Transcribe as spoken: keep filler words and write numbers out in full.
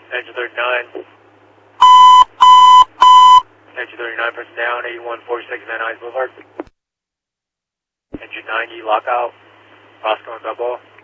Engine thirty-nine. Engine thirty-nine, person down, eighty-one forty-six Van Nuys Boulevard. Engine ninety, lockout. Roscoe and Balboa.